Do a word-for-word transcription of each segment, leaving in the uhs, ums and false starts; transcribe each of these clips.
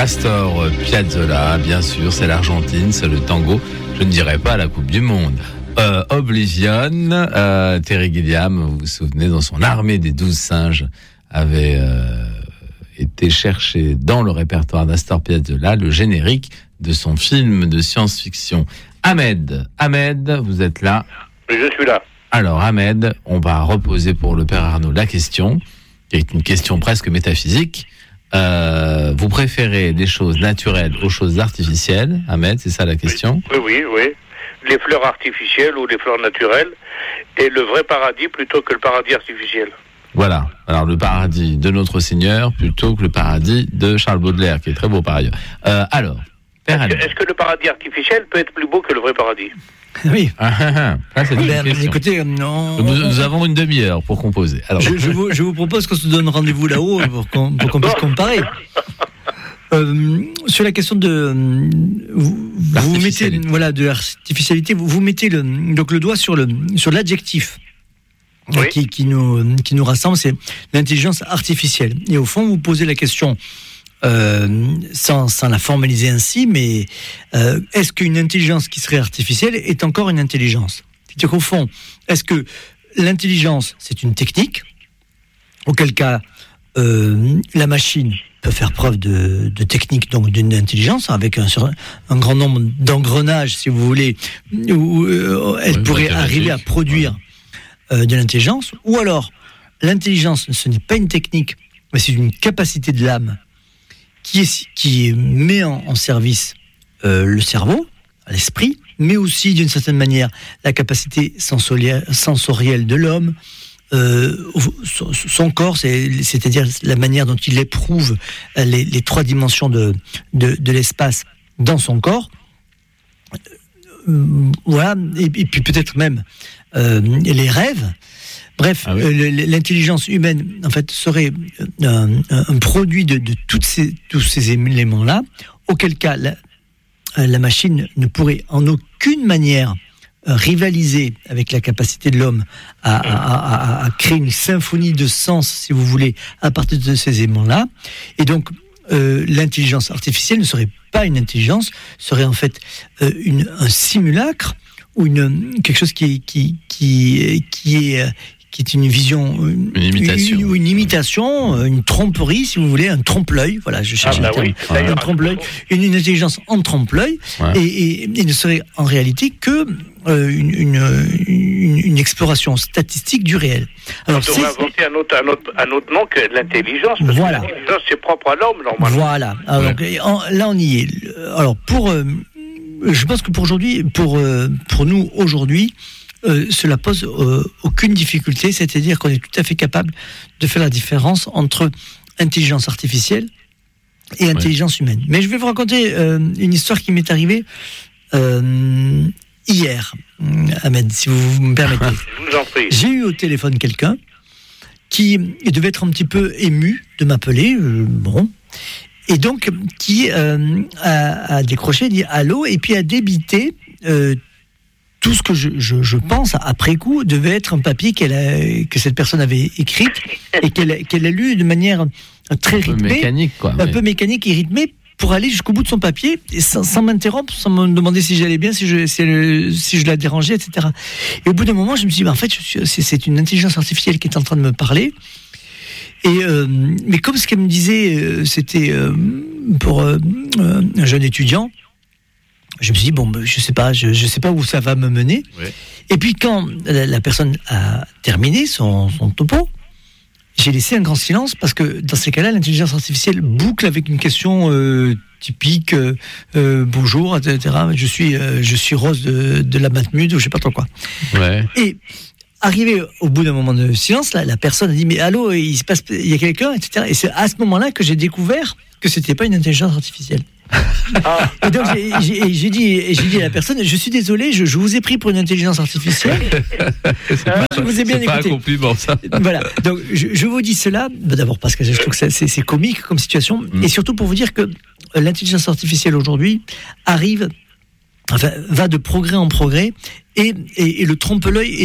Astor Piazzolla, bien sûr, c'est l'Argentine, c'est le tango. Je ne dirais pas la Coupe du Monde. Euh, Oblivion, euh, Terry Gilliam, vous vous souvenez, dans son Armée des douze singes, avait euh, été cherché dans le répertoire d'Astor Piazzolla le générique de son film de science-fiction. Ahmed, Ahmed, vous êtes là? Oui, je suis là. Alors Ahmed, on va reposer pour le père Arnaud la question, qui est une question presque métaphysique. Euh, vous préférez les choses naturelles aux choses artificielles, Ahmed, c'est ça la question? Oui, oui, oui. Les fleurs artificielles ou les fleurs naturelles, et le vrai paradis plutôt que le paradis artificiel. Voilà, alors le paradis de notre Seigneur plutôt que le paradis de Charles Baudelaire, qui est très beau par ailleurs. Euh, alors, Père est-ce, Ahmed. que, est-ce que le paradis artificiel peut être plus beau que le vrai paradis? Oui. Ah, ah, ah. Ah, c'est une Ben, question. écoutez, non. Nous, nous avons une demi-heure pour composer. Alors, Je, je, vous, je vous propose qu'on se donne rendez-vous là-haut pour qu'on, pour qu'on puisse comparer. Euh, sur la question de vous, vous mettez voilà de l'artificialité, vous, vous mettez le donc le doigt sur le sur l'adjectif oui. qui, qui nous qui nous rassemble, c'est l'intelligence artificielle. Et au fond, vous posez la question euh, sans sans la formaliser ainsi, mais euh, est-ce qu'une intelligence qui serait artificielle est encore une intelligence? C'est-à-dire qu'au fond, est-ce que l'intelligence c'est une technique? Auquel cas euh, la machine peut faire preuve de, de technique, donc d'une intelligence, avec un, un grand nombre d'engrenages, si vous voulez, où euh, elle oui, pourrait arriver à produire ouais. euh, de l'intelligence. Ou alors, l'intelligence, ce n'est pas une technique, mais c'est une capacité de l'âme qui, est, qui met en, en service euh, le cerveau, l'esprit, mais aussi, d'une certaine manière, la capacité sensorielle, sensorielle de l'homme. Euh, son corps, c'est, c'est-à-dire la manière dont il éprouve les, les trois dimensions de, de, de l'espace dans son corps. Euh, voilà, et, et puis peut-être même euh, les rêves. Bref, ah oui. euh, l'intelligence humaine, en fait, serait un, un produit de, de toutes ces, tous ces éléments-là, auquel cas la, la machine ne pourrait en aucune manière rivaliser avec la capacité de l'homme à, à, à, à créer une symphonie de sens, si vous voulez, à partir de ces éléments-là. Et donc, euh, l'intelligence artificielle ne serait pas une intelligence, serait en fait euh, une, un simulacre ou une, quelque chose qui, qui, qui, qui est... qui est une vision, une, une imitation, une, une, imitation, une tromperie, si vous voulez, un trompe-l'œil. Voilà, je cherche ah bah un, oui, terme, un trompe-l'œil, une, une intelligence en trompe-l'œil, ouais. et, et, et ne serait en réalité que euh, une, une, une, une exploration statistique du réel. Alors, on devrait inventer un autre, un, autre, un autre nom que l'intelligence, parce voilà. que l'intelligence, c'est propre à l'homme, normalement. Voilà. Alors, ouais. donc, en, là, on y est. Alors, pour, euh, je pense que pour aujourd'hui, pour, euh, pour nous, aujourd'hui, Euh, cela pose euh, aucune difficulté, c'est-à-dire qu'on est tout à fait capable de faire la différence entre intelligence artificielle et intelligence ouais. humaine. Mais je vais vous raconter euh, une histoire qui m'est arrivée euh, hier, Ahmed, si vous, vous me permettez. Je vous en prie. J'ai eu au téléphone quelqu'un qui devait être un petit peu ému de m'appeler, euh, bon, et donc qui euh, a, a décroché, dit allô, et puis a débité euh, tout ce que je, je, je pense, après coup, devait être un papier qu'elle a, que cette personne avait écrit et qu'elle, qu'elle a lu de manière très rythmée. Un peu mécanique, quoi. Un mais... peu mécanique et rythmée pour aller jusqu'au bout de son papier, et sans, sans m'interrompre, sans me demander si j'allais bien, si je, si, elle, si je la dérangeais, et cetera. Et au bout d'un moment, je me suis dit, bah, en fait, je suis, c'est, c'est une intelligence artificielle qui est en train de me parler. Et, euh, mais comme ce qu'elle me disait, euh, c'était euh, pour euh, un jeune étudiant, je me suis dit, bon, je sais pas, je, je sais pas où ça va me mener. Ouais. Et puis, quand la, la personne a terminé son, son topo, j'ai laissé un grand silence parce que, dans ces cas-là, l'intelligence artificielle boucle avec une question euh, typique, euh, euh, bonjour, et cetera. Je suis, euh, je suis Rose de, de la Matmut, ou je sais pas trop quoi. Ouais. Et, arrivé au bout d'un moment de silence, là, la personne a dit, mais allô, il se passe, il y a quelqu'un, et cetera. Et c'est à ce moment-là que j'ai découvert que c'était pas une intelligence artificielle. Ah. Et donc j'ai, j'ai, j'ai, dit, j'ai dit à la personne, je suis désolé, je, je vous ai pris pour une intelligence artificielle. c'est pas, je vous ai bien c'est écouté. Pas un compliment, ça. Voilà. Donc je, je vous dis cela, d'abord parce que je trouve que c'est, c'est, c'est comique comme situation, mm. et surtout pour vous dire que l'intelligence artificielle aujourd'hui arrive, enfin, va de progrès en progrès, et, et, et le trompe-l'œil est de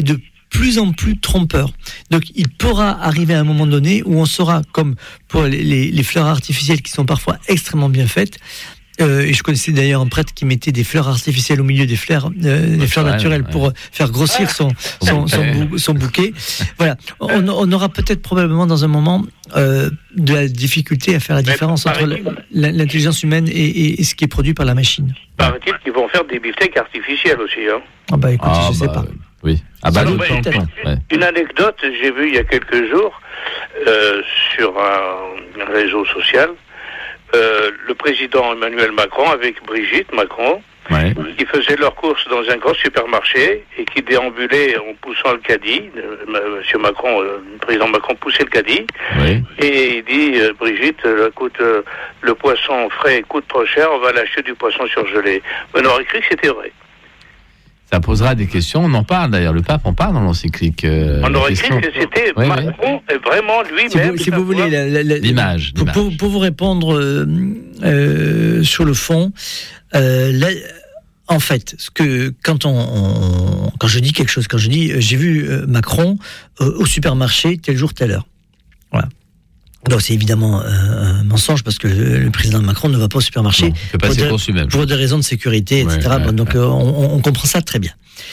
plus en plus trompeur. Donc, il pourra arriver à un moment donné où on saura, comme pour les, les, les fleurs artificielles qui sont parfois extrêmement bien faites. Euh, et je connaissais d'ailleurs un prêtre qui mettait des fleurs artificielles au milieu des fleurs, euh, des fleurs naturelles ouais. pour faire grossir son, son, son, bou- son bouquet. Voilà. On, on aura peut-être probablement dans un moment euh, de la difficulté à faire la différence entre la, l'intelligence humaine et, et, et ce qui est produit par la machine. Paraît-il qu'ils vont faire des beefsteaks artificiels aussi. Hein. Ah bah écoutez, ah, je bah, sais pas. Oui. Ah bah, Alors, le bah, temps, ouais. Une anecdote, j'ai vu il y a quelques jours euh, sur un, un réseau social. Euh, le président Emmanuel Macron avec Brigitte Macron, ouais. qui faisaient leurs courses dans un grand supermarché et qui déambulaient en poussant le caddie. Euh, Monsieur Macron, euh, le président Macron poussait le caddie ouais. et il dit euh, Brigitte, euh, coûte, euh, le poisson frais coûte trop cher, on va l'acheter du poisson surgelé. On aurait cru que c'était vrai. Ça posera des questions, on en parle d'ailleurs, le pape en parle dans l'encyclique. Euh, on aurait cru que c'était ouais, Macron ouais. vraiment lui-même. Si vous, si vous voulez, la, la, la, l'image. Pour, pour, pour vous répondre euh, euh, sur le fond, euh, la, en fait, ce que quand on, on, quand je dis quelque chose, quand je dis j'ai vu euh, Macron euh, au supermarché tel jour telle heure, voilà. Donc c'est évidemment euh, un mensonge parce que le, le président Macron ne va pas au supermarché non, il fait pas pour, de, pour des raisons de sécurité, ouais, et cetera. Ouais, bon, donc ouais. euh, on, on comprend ça très bien.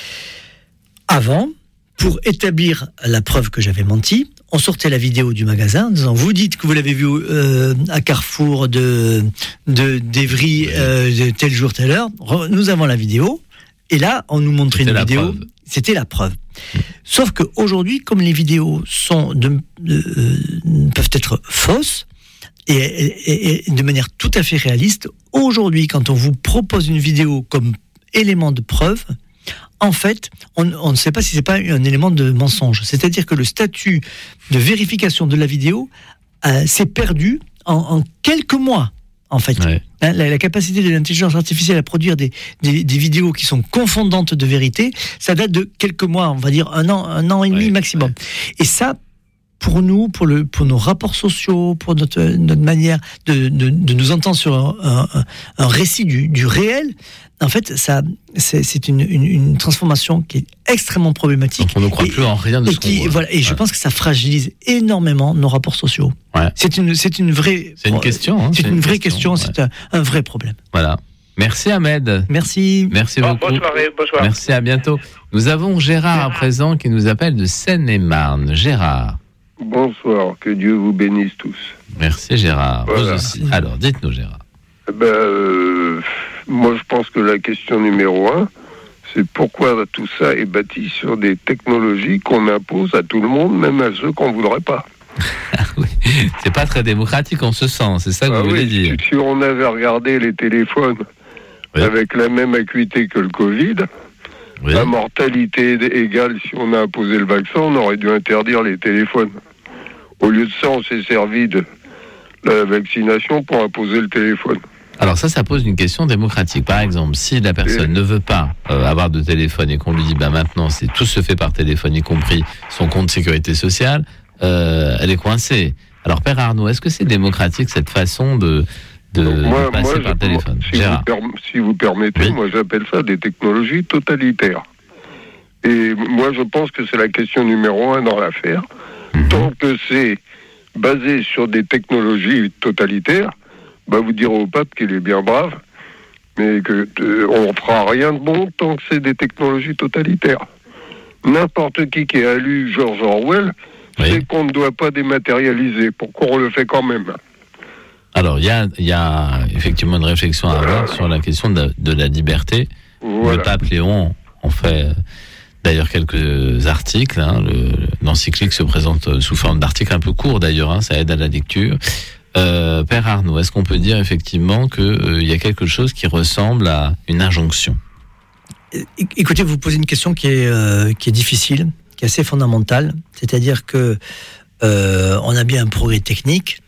Avant, pour établir la preuve que j'avais menti, on sortait la vidéo du magasin en disant vous dites que vous l'avez vu euh, à Carrefour de, de d'Evry euh, de tel jour telle heure. Nous avons la vidéo et là on nous montrait C'était une la vidéo. Preuve. C'était la preuve. Sauf qu'aujourd'hui, comme les vidéos sont de, de, euh, peuvent être fausses et, et, et de manière tout à fait réaliste, aujourd'hui, quand on vous propose une vidéo comme élément de preuve, en fait, on, on ne sait pas si c'est pas un élément de mensonge. C'est-à-dire que le statut de vérification de la vidéo euh, s'est perdu en, en quelques mois. En fait, ouais. hein, la, la capacité de l'intelligence artificielle à produire des, des, des vidéos qui sont confondantes de vérité, ça date de quelques mois, on va dire un an, un an et demi ouais, maximum. Ouais. Et ça, pour nous, pour, le, pour nos rapports sociaux, pour notre, notre manière de, de, de nous entendre sur un, un, un récit du, du réel, en fait, ça, c'est, c'est une, une, une transformation qui est extrêmement problématique. Donc on ne croit et, plus en rien de et ce qui, qu'on voit. Voilà, et ouais. je pense que ça fragilise énormément nos rapports sociaux. Ouais. C'est une, c'est une vraie. C'est une question. Hein, c'est, c'est une, une vraie question. question ouais. C'est un, un vrai problème. Voilà. Merci Ahmed. Merci. Merci bon, beaucoup. Bonne soirée, bonsoir. Merci, à bientôt. Nous avons Gérard à présent qui nous appelle de Seine-et-Marne. Gérard. Bonsoir, que Dieu vous bénisse tous. Merci Gérard. Voilà. Vous aussi. Alors, dites-nous Gérard. Ben, euh, moi je pense que la question numéro un, c'est pourquoi tout ça est bâti sur des technologies qu'on impose à tout le monde, même à ceux qu'on ne voudrait pas. Oui. C'est pas très démocratique en ce sens, c'est ça que ah vous oui, voulez dire. Si on avait regardé les téléphones oui. avec la même acuité que le Covid, oui. la mortalité égale, si on a imposé le vaccin, on aurait dû interdire les téléphones. Au lieu de ça, on s'est servi de la vaccination pour imposer le téléphone. Alors ça, ça pose une question démocratique. Par exemple, si la personne et... ne veut pas euh, avoir de téléphone et qu'on lui dit bah maintenant c'est tout se fait par téléphone, y compris son compte sécurité sociale, euh, elle est coincée. Alors Père Arnaud, est-ce que c'est démocratique cette façon de, de, moi, de passer moi, par je, téléphone si vous, per, si vous permettez, oui. moi j'appelle ça des technologies totalitaires. Et moi je pense que c'est la question numéro un dans l'affaire. Mmh. Tant que c'est basé sur des technologies totalitaires, bah vous direz au pape qu'il est bien brave, mais que euh, on fera rien de bon tant que c'est des technologies totalitaires. N'importe qui qui a lu George Orwell oui. sait qu'on ne doit pas dématérialiser. Pourquoi on le fait quand même? Alors il y a, y a effectivement une réflexion à avoir sur la question de, de la liberté. Voilà. Le pape Léon en fait d'ailleurs quelques articles. Hein, le, l'encyclique se présente sous forme d'articles un peu courts d'ailleurs, hein, ça aide à la lecture. Euh, Père Arnaud, est-ce qu'on peut dire effectivement qu'il euh, y a quelque chose qui ressemble à une injonction? Écoutez, vous posez une question qui est, euh, qui est difficile, qui est assez fondamentale. C'est-à-dire que euh, on a bien un progrès technique,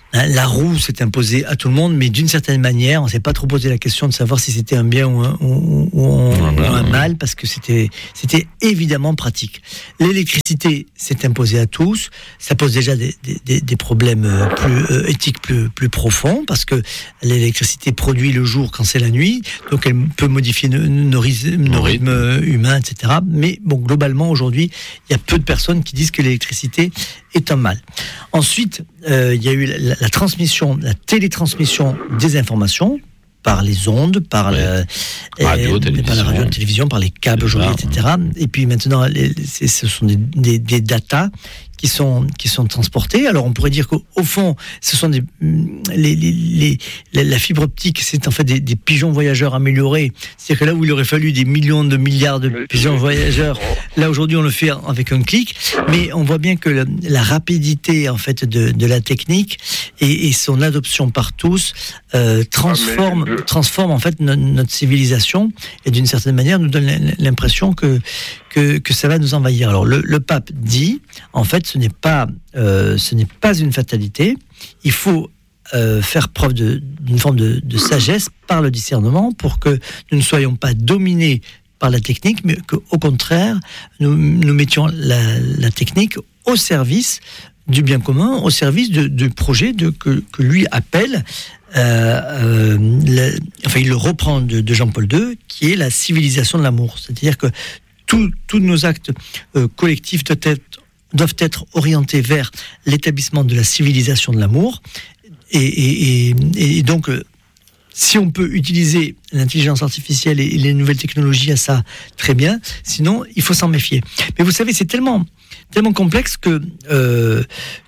la roue s'est imposée à tout le monde, mais d'une certaine manière, on ne s'est pas trop posé la question de savoir si c'était un bien ou un, ou, ou un, ou un mal, parce que c'était, c'était évidemment pratique. L'électricité s'est imposée à tous. Ça pose déjà des, des, des problèmes plus euh, éthiques plus, plus profonds, parce que l'électricité produit le jour quand c'est la nuit, donc elle peut modifier nos, nos, rythmes, nos rythmes humains, et cetera. Mais bon, globalement, aujourd'hui, il y a peu de personnes qui disent que l'électricité est un mal. Ensuite, euh, il y a eu la, la transmission, la télétransmission des informations par les ondes, par, ouais. le, radio, euh, par la radio, la télévision, par les câbles aujourd'hui, et cetera. Et puis maintenant, les, c'est, ce sont des, des, des datas qui sont qui sont transportés. Alors on pourrait dire qu'au au fond, ce sont des les, les, les la, la fibre optique, c'est en fait des, des pigeons voyageurs améliorés. C'est-à-dire que là où il aurait fallu des millions de milliards de pigeons voyageurs, là aujourd'hui on le fait avec un clic. Mais on voit bien que le, la rapidité en fait de, de la technique et, et son adoption par tous euh, transforme ah, je... transforme en fait notre, notre civilisation et d'une certaine manière nous donne l'impression que que, que ça va nous envahir. Alors le, le pape dit en fait ce n'est pas euh, ce n'est pas une fatalité. Il faut euh, faire preuve de, d'une forme de, de sagesse par le discernement pour que nous ne soyons pas dominés par la technique, mais qu'au contraire nous, nous mettions la, la technique au service du bien commun, au service de, de projets de, que, que lui appelle, euh, euh, le, enfin il le reprend de, de Jean-Paul deux, qui est la civilisation de l'amour. C'est-à-dire que tous, tous nos actes euh, collectifs doivent être, doivent être orientés vers l'établissement de la civilisation de l'amour. Et, et, et, et donc, euh, si on peut utiliser l'intelligence artificielle et les nouvelles technologies à ça, très bien. Sinon, il faut s'en méfier. Mais vous savez, c'est tellement, tellement complexe que, euh,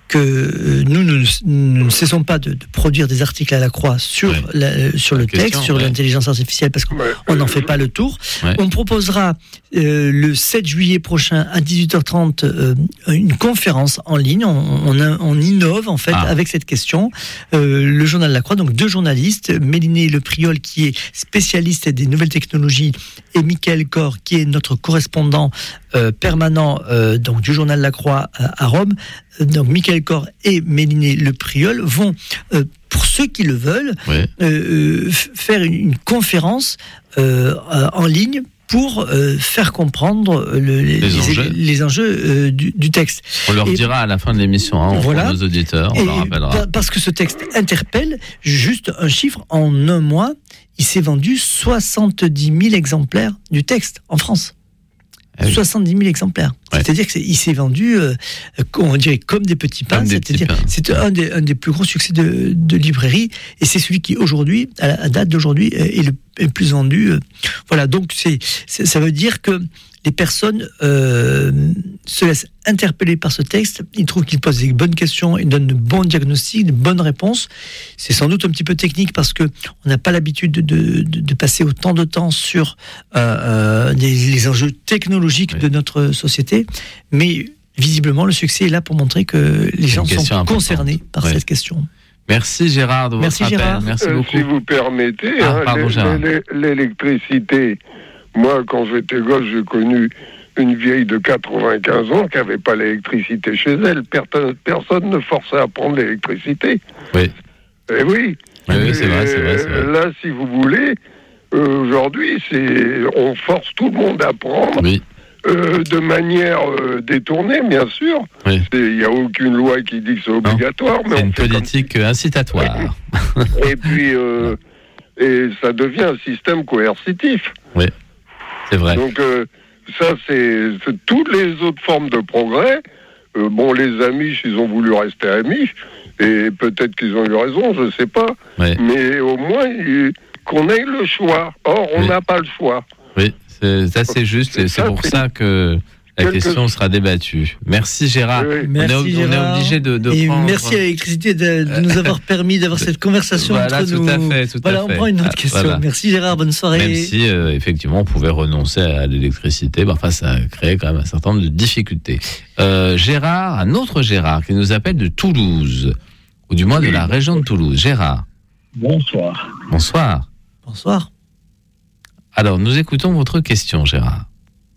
que nous, nous, nous ne cessons pas de, de produire des articles à la croix sur, ouais. la, sur le question, texte, sur ouais. l'intelligence artificielle, parce qu'on n'en fait pas le tour. Ouais. On proposera euh, le sept juillet prochain à dix-huit heures trente euh, une conférence en ligne. On, on, on innove en fait ah. avec cette question. Euh, le journal La Croix, donc deux journalistes, Méliné Lepriol qui est spécialiste des nouvelles technologies et Michael Cor qui est notre correspondant euh, permanent euh, donc du journal La Croix à, à Rome. Donc Michael Cor et Méliné Lepriol vont, euh, pour ceux qui le veulent, ouais. euh, f- faire une, une conférence euh, en ligne pour euh, faire comprendre le, les, les enjeux, les, les enjeux euh, du, du texte. On leur et, dira à la fin de l'émission, hein, on voilà, pour nos auditeurs, on leur rappellera. Parce que ce texte interpelle, juste un chiffre, en un mois, il s'est vendu soixante-dix mille exemplaires du texte en France. Ah oui. soixante-dix mille exemplaires. Ouais. C'est-à-dire qu'il s'est vendu, euh, on dirait, comme des petits pains. Des c'est-à-dire, petits pains. C'est un des, un des plus gros succès de, de librairie. Et c'est celui qui, aujourd'hui, à la date d'aujourd'hui, est le, est le plus vendu. Voilà, donc c'est, c'est, ça veut dire que les personnes euh, se laissent interpeller par ce texte. Ils trouvent qu'il pose des bonnes questions, il donne de bons diagnostics, de bonnes réponses. C'est sans doute un petit peu technique parce que on n'a pas l'habitude de, de, de passer autant de temps sur euh, euh, les, les enjeux technologiques oui. de notre société. Mais visiblement, le succès est là pour montrer que les gens sont importante. concernés par oui. cette question. Merci Gérard de votre Merci, appel. Gérard. Merci euh, beaucoup. Si vous permettez, ah, hein, pardon, l'é- l'é- l'électricité... Moi, quand j'étais gosse, j'ai connu une vieille de quatre-vingt-quinze ans qui n'avait pas l'électricité chez elle. Personne, personne ne forçait à prendre l'électricité. Oui. Et oui. Oui, oui c'est, vrai, c'est vrai, c'est vrai. Là, si vous voulez, euh, aujourd'hui, c'est, on force tout le monde à prendre. Oui. Euh, de manière euh, détournée, bien sûr. Il oui. n'y a aucune loi qui dit que c'est obligatoire. Non, mais c'est on une politique comme... incitatoire. Et puis, euh, et ça devient un système coercitif. Oui. C'est vrai. Donc, euh, ça, c'est, c'est toutes les autres formes de progrès. Euh, bon, les Amish, ils ont voulu rester Amish, et peut-être qu'ils ont eu raison, je ne sais pas. Oui. Mais au moins, il, qu'on ait le choix. Or, on n'a oui. pas le choix. Oui, c'est, ça c'est juste, c'est et c'est ça, pour c'est... ça que la Quelque... question sera débattue. Merci Gérard. Oui. Merci, on, est, Gérard. on est obligé de, de et prendre... merci à l'électricité de, de nous avoir permis d'avoir cette conversation voilà, entre tout nous. À fait, tout voilà, à on fait. prend une autre question. Voilà. Merci Gérard, bonne soirée. Même si euh, effectivement on pouvait renoncer à l'électricité, bah, enfin ça crée quand même un certain nombre de difficultés. Euh, Gérard, un autre Gérard qui nous appelle de Toulouse, ou du moins de la région de Toulouse. Gérard. Bonsoir. Bonsoir. Bonsoir. Alors nous écoutons votre question, Gérard.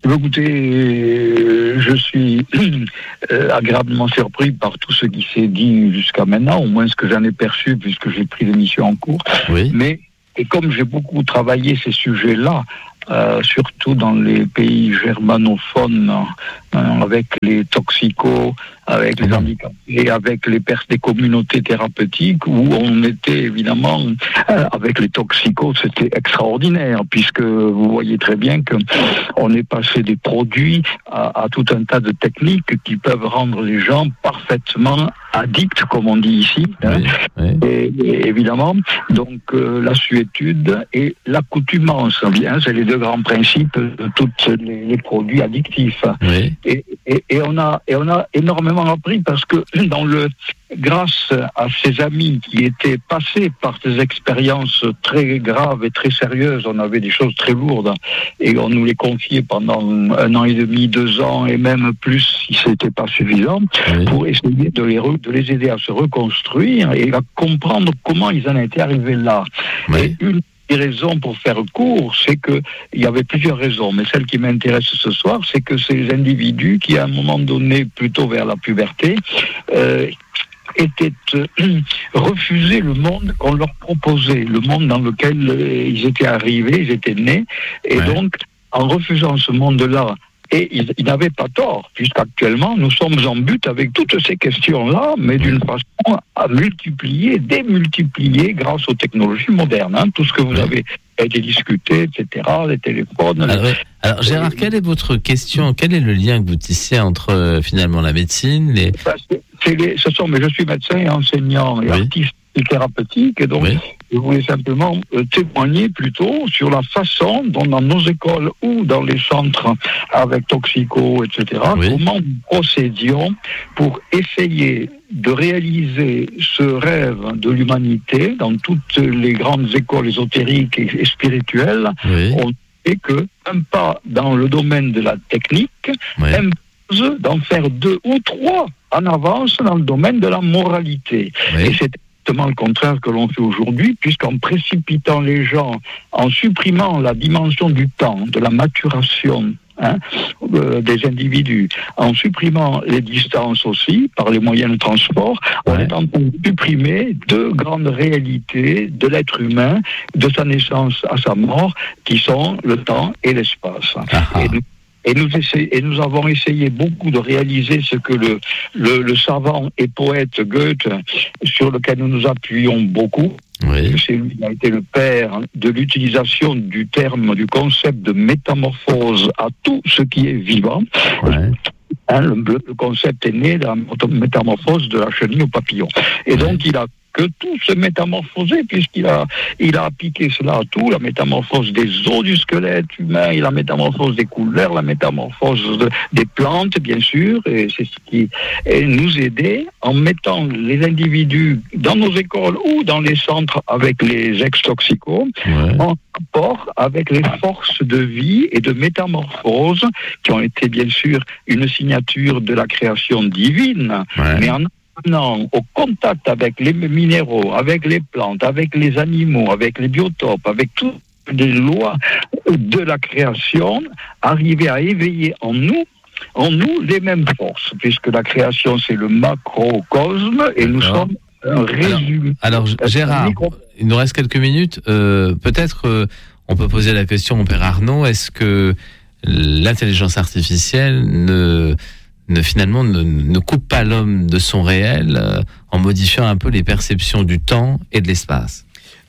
Écoutez, je suis agréablement surpris par tout ce qui s'est dit jusqu'à maintenant, au moins ce que j'en ai perçu puisque j'ai pris l'émission en cours. Oui. Mais, et comme j'ai beaucoup travaillé ces sujets-là, Euh, surtout dans les pays germanophones, euh, avec les toxicos, avec les handicapés, avec les pers- des communautés thérapeutiques, où on était évidemment, euh, avec les toxicos, c'était extraordinaire, puisque vous voyez très bien que on est passé des produits à, à tout un tas de techniques qui peuvent rendre les gens parfaitement addicts, comme on dit ici. Oui, hein. oui. Et, et évidemment, donc euh, la suétude et l'accoutumance, bien, c'est les deux grands principes de tous les, les produits addictifs. Oui. Et, et, et on a et on a énormément appris parce que dans le grâce à ces amis qui étaient passés par des expériences très graves et très sérieuses, on avait des choses très lourdes et on nous les confiait pendant un an et demi, deux ans et même plus si c'était pas suffisant, Oui. pour essayer de les, re- de les aider à se reconstruire et à comprendre comment ils en étaient arrivés là. Oui. Et une des raisons, pour faire court, c'est que il y avait plusieurs raisons, mais celle qui m'intéresse ce soir, c'est que ces individus qui, à un moment donné, plutôt vers la puberté, euh, étaient euh, refusaient le monde qu'on leur proposait, le monde dans lequel euh, ils étaient arrivés, ils étaient nés, et Ouais. donc, en refusant ce monde-là, et ils, ils n'avaient pas tort, puisqu'actuellement, nous sommes en but avec toutes ces questions-là, mais d'une façon à multiplier, démultiplier grâce aux technologies modernes. Hein, tout ce que vous Ouais. avez été discuté, et cetera, les téléphones... Alors, oui. Alors, Gérard, quelle est votre question? Quel est le lien que vous tissez entre euh, finalement la médecine, les... Parce que c'est les, ce sont, mais je suis médecin et enseignant et Oui. artiste thérapeutique, et donc Oui. je voulais simplement euh, témoigner plutôt sur la façon dont dans nos écoles ou dans les centres avec toxicos, et cetera, Oui. comment nous procédions pour essayer de réaliser ce rêve de l'humanité dans toutes les grandes écoles ésotériques et, et spirituelles. Oui. On sait que un pas dans le domaine de la technique Oui. impose d'en faire deux ou trois en avance dans le domaine de la moralité. Oui. Et c'est exactement le contraire que l'on fait aujourd'hui, puisqu'en précipitant les gens, en supprimant la dimension du temps, de la maturation, hein, euh, des individus, en supprimant les distances aussi, par les moyens de transport, on Ouais. est en train de supprimer deux grandes réalités de l'être humain, de sa naissance à sa mort, qui sont le temps et l'espace. Ah ah. Et nous, et nous, essa- et nous avons essayé beaucoup de réaliser ce que le, le, le savant et poète Goethe, sur lequel nous nous appuyons beaucoup, Oui. c'est lui qui a été le père de l'utilisation du terme, du concept de métamorphose à tout ce qui est vivant. Ouais. Hein, le, le concept est né de la métamorphose de la chenille au papillon. Et donc, il a que tout se métamorphoser, puisqu'il a, il a appliqué cela à tout, la métamorphose des os du squelette humain, et la métamorphose des couleurs, la métamorphose de, des plantes, bien sûr, et c'est ce qui et nous aider en mettant les individus dans nos écoles ou dans les centres avec les ex-toxicos, Ouais. en rapport avec les forces de vie et de métamorphose qui ont été bien sûr une signature de la création divine, Ouais. mais en venant au contact avec les minéraux, avec les plantes, avec les animaux, avec les biotopes, avec toutes les lois de la création, arriver à éveiller en nous en nous les mêmes forces, puisque la création c'est le macrocosme et nous D'accord. sommes un résumé. Alors, G- Gérard, il nous reste quelques minutes. Euh, peut-être euh, on peut poser la question au père Arnaud, est-ce que l'intelligence artificielle ne, ne finalement ne, ne coupe pas l'homme de son réel euh, en modifiant un peu les perceptions du temps et de l'espace?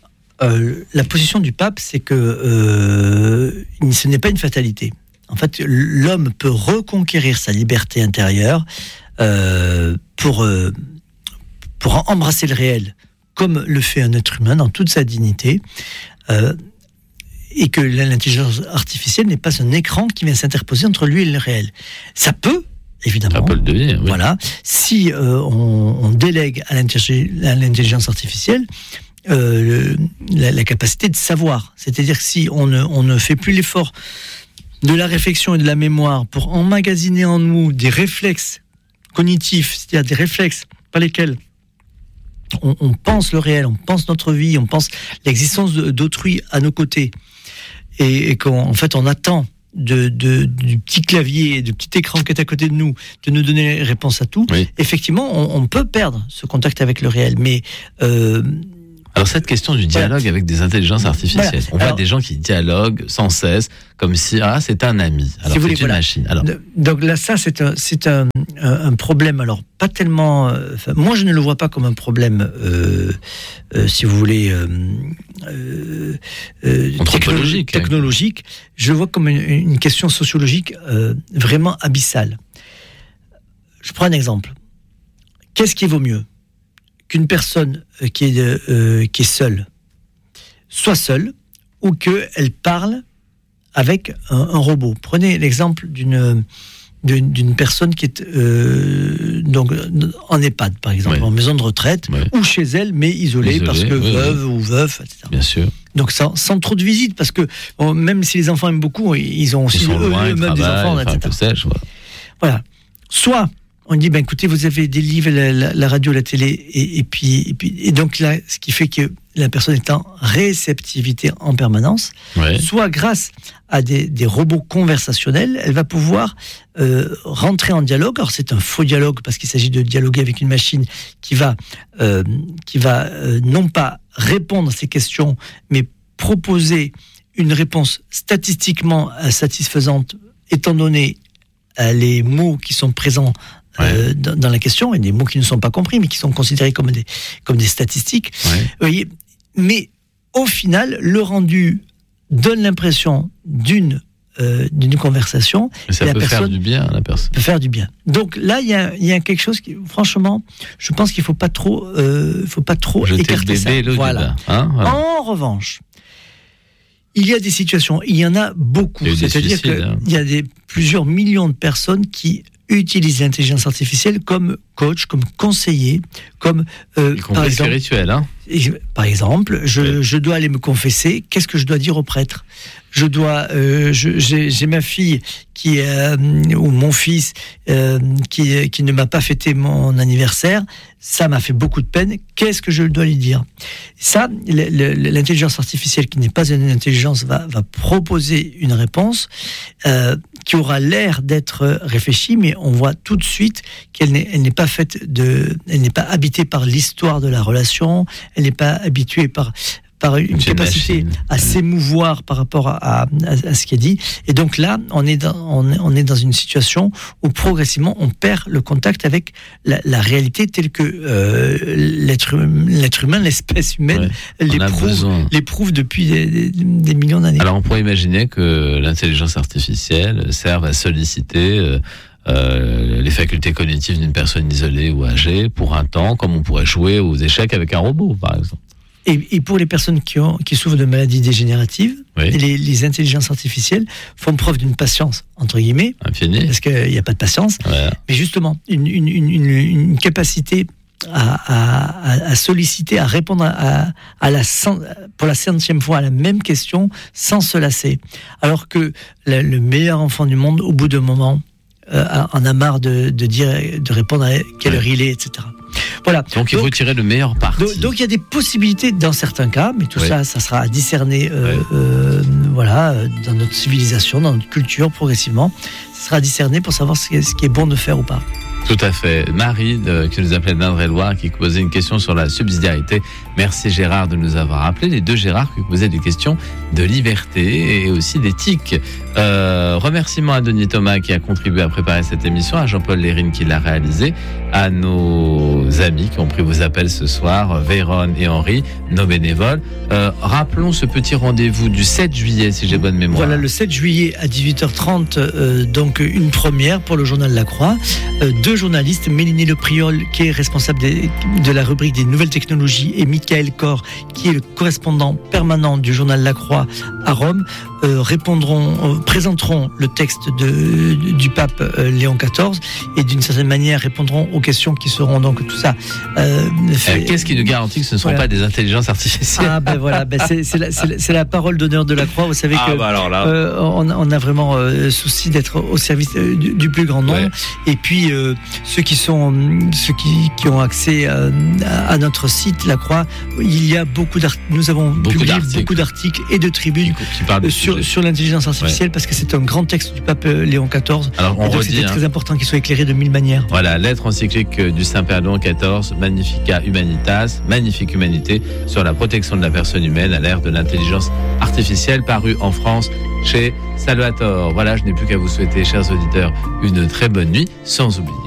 Euh, la position du pape, c'est que euh, ce n'est pas une fatalité. En fait, l'homme peut reconquérir sa liberté intérieure euh, pour, euh, pour embrasser le réel, comme le fait un être humain dans toute sa dignité, euh, et que l'intelligence artificielle n'est pas un écran qui vient s'interposer entre lui et le réel. Ça peut, évidemment. Ça peut le devenir, oui. Voilà. Si euh, on, on délègue à l'intelligence artificielle euh, le, la, la capacité de savoir, c'est-à-dire que si on ne, on ne fait plus l'effort de la réflexion et de la mémoire pour emmagasiner en nous des réflexes cognitifs, c'est-à-dire des réflexes par lesquels on, on pense le réel, on pense notre vie, on pense l'existence de, d'autrui à nos côtés, et, et qu'en en fait on attend de, de, du petit clavier, du petit écran qui est à côté de nous, de nous donner les réponses à tout, oui. effectivement, on, on peut perdre ce contact avec le réel. Mais euh, alors cette question du dialogue voilà. avec des intelligences artificielles, voilà. on voit alors, des gens qui dialoguent sans cesse, comme si ah c'est un ami, alors si c'est voulez, une voilà. machine. Alors. Donc là, ça c'est un, c'est un, un problème. Alors pas tellement. Euh, moi, je ne le vois pas comme un problème, euh, euh, si vous voulez, euh, euh, anthropologique. Technologique. Hein. Je le vois comme une, une question sociologique euh, vraiment abyssale. Je prends un exemple. Qu'est-ce qui vaut mieux ? Qu'une personne qui est, euh, qui est seule soit seule ou qu'elle parle avec un, un robot. Prenez l'exemple d'une, d'une, d'une personne qui est euh, donc, en EHPAD, par exemple, oui. en maison de retraite, oui. ou chez elle, mais isolée, isolée parce que oui, veuve oui. ou veuf, et cetera. Bien sûr. Donc sans, sans trop de visites, parce que bon, même si les enfants aiment beaucoup, ils ont aussi ils eux, loin, eux-mêmes des enfants, et cetera. Sais, je vois. Voilà. Soit on dit, ben écoutez, vous avez des livres, la, la, la radio, la télé, et, et, puis, et puis, et donc là, ce qui fait que la personne est en réceptivité en permanence. Ouais. Soit grâce à des, des robots conversationnels, elle va pouvoir euh, rentrer en dialogue. Alors c'est un faux dialogue parce qu'il s'agit de dialoguer avec une machine qui va, euh, qui va euh, non pas répondre à ces questions, mais proposer une réponse statistiquement satisfaisante, étant donné euh, les mots qui sont présents. Euh, ouais. dans, dans la question, et des mots qui ne sont pas compris, mais qui sont considérés comme des, comme des statistiques. Ouais. Vous voyez, mais au final, le rendu donne l'impression d'une, euh, d'une conversation. Mais ça peut faire du bien à la personne. Peut faire du bien. Donc là, il y a, y a quelque chose qui, franchement, je pense qu'il ne faut pas trop, euh, faut pas trop Jeter écarter ça. Voilà. Hein, voilà. En revanche, il y a des situations, il y en a beaucoup. C'est-à-dire qu'il hein. y a des, plusieurs millions de personnes qui utilisent l'intelligence artificielle comme coach, comme conseiller, comme euh, par exemple, spirituel, hein. Par exemple, je, oui. je dois aller me confesser. Qu'est-ce que je dois dire au prêtre ? Je dois, euh, je, j'ai, j'ai ma fille qui euh, ou mon fils euh, qui qui ne m'a pas fêté mon anniversaire. Ça m'a fait beaucoup de peine. Qu'est-ce que je dois lui dire ? Ça, le, le, l'intelligence artificielle, qui n'est pas une intelligence, va va proposer une réponse euh, qui aura l'air d'être réfléchie, mais on voit tout de suite qu'elle n'est, elle n'est pas faite de, elle n'est pas habitée par l'histoire de la relation. Elle n'est pas habituée par, par une C'est capacité machine. à s'émouvoir par rapport à, à, à ce qui est dit. Et donc là, on est dans, on, on est dans une situation où progressivement, on perd le contact avec la, la réalité telle que euh, l'être, l'être humain, l'espèce humaine, ouais, l'éprouve, l'éprouve depuis des, des, des millions d'années. Alors on pourrait imaginer que l'intelligence artificielle serve à solliciter... Euh, Euh, les facultés cognitives d'une personne isolée ou âgée pour un temps, comme on pourrait jouer aux échecs avec un robot, par exemple. Et, et pour les personnes qui, ont, qui souffrent de maladies dégénératives, oui. les, les intelligences artificielles font preuve d'une patience, entre guillemets, Infinie. Parce qu'il n'y a pas de patience, ouais. mais justement, une, une, une, une capacité à, à, à solliciter, à répondre à, à la, pour la centième fois à la même question sans se lasser. Alors que le, le meilleur enfant du monde, au bout d'un moment, Euh, en a marre de, de dire, de répondre à quelle heure il est, et cetera. Voilà. Donc, donc il faut tirer le meilleur parti. Donc, donc il y a des possibilités dans certains cas, mais tout oui. ça, ça sera à discerner, euh, oui. euh, voilà, dans notre civilisation, dans notre culture, progressivement. Ça sera à discerner pour savoir ce qui est, ce qui est bon de faire ou pas. Tout à fait. Marie, euh, qui nous appelait d'Indre-et-Loire, qui posait une question sur la subsidiarité. Merci Gérard de nous avoir appelé. Les deux Gérard qui posaient des questions de liberté et aussi d'éthique. Euh, remerciements à Denis Thomas qui a contribué à préparer cette émission, à Jean-Paul Lérine qui l'a réalisé, à nos amis qui ont pris vos appels ce soir, Véronne et Henri, nos bénévoles. Euh, rappelons ce petit rendez-vous du sept juillet, si j'ai bonne mémoire. Voilà, le sept juillet à dix-huit heures trente, euh, donc une première pour le journal La Croix. Euh, deux journalistes, Méliné Lepriol, qui est responsable des, de la rubrique des nouvelles technologies, et Michael Cor, qui est le correspondant permanent du journal La Croix à Rome, euh, répondront, euh, présenteront le texte de, du pape euh, Léon quatorze et d'une certaine manière répondront aux questions qui seront donc tout ça. Euh, fait, Qu'est-ce qui nous garantit que ce ne sont voilà. pas des intelligences artificielles ? Ah ben voilà, ben c'est, c'est, la, c'est, la, c'est la parole d'honneur de La Croix. Vous savez ah que bah alors là. Euh, on, on a vraiment euh, souci d'être au service euh, du, du plus grand nombre. Ouais. Et puis euh, ceux qui sont, ceux qui, qui ont accès à, à notre site, La Croix, il y a beaucoup d'articles. Nous avons beaucoup publié d'articles. beaucoup d'articles et de tribunes qui parlent de sur, sur l'intelligence artificielle, ouais. parce que c'est un grand texte du pape Léon quatorze. Alors, on et donc redit, c'était hein. très important qu'il soit éclairé de mille manières. Voilà, lettre encyclique du Saint-Père Léon quatorze, Magnificat Humanitas, magnifique humanité, sur la protection de la personne humaine à l'ère de l'intelligence artificielle, paru en France chez Salvator. Voilà, je n'ai plus qu'à vous souhaiter, chers auditeurs, une très bonne nuit, sans oublier